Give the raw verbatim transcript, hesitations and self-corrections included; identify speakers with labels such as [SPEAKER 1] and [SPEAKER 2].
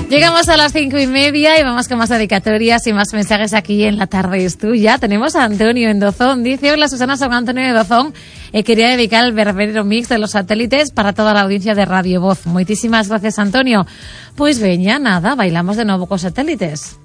[SPEAKER 1] Llegamos a las cinco y media y vamos con más dedicatorias y más mensajes aquí en La Tarde es Tuya. Tenemos a Antonio en Dozón. Dice: hola Susana, soy Antonio de Dozón. Eh, quería dedicar el Verbero Mix de los satélites para toda la audiencia de Radio Voz. Muchísimas gracias, Antonio. Pues veña, nada, bailamos de nuevo con satélites.